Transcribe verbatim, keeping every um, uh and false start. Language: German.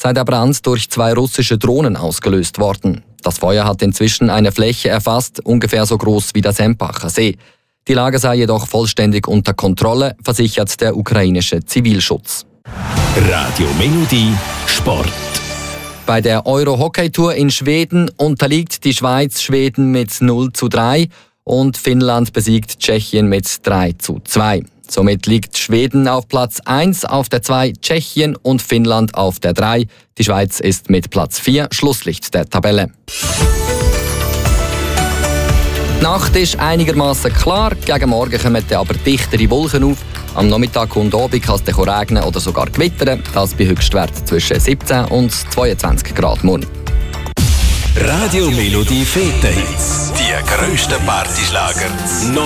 sei der Brand durch zwei russische Drohnen ausgelöst worden. Das Feuer hat inzwischen eine Fläche erfasst, ungefähr so groß wie der Sempacher See. Die Lage sei jedoch vollständig unter Kontrolle, versichert der ukrainische Zivilschutz. Radio Melodie Sport. Bei der Euro-Hockey-Tour in Schweden unterliegt die Schweiz Schweden mit null zu drei und Finnland besiegt Tschechien mit drei zu zwei. Somit liegt Schweden auf Platz eins, auf der zwei Tschechien und Finnland auf der drei. Die Schweiz ist mit Platz vier Schlusslicht der Tabelle. Die Nacht ist einigermaßen klar, gegen Morgen kommen dann aber dichtere Wolken auf. Am Nachmittag und Abend kann es regnen oder sogar gewittern. Das bei Höchstwert zwischen siebzehn und zweiundzwanzig Grad morgen. Radio Melodie Fete Hits. Die grössten Partyschlager.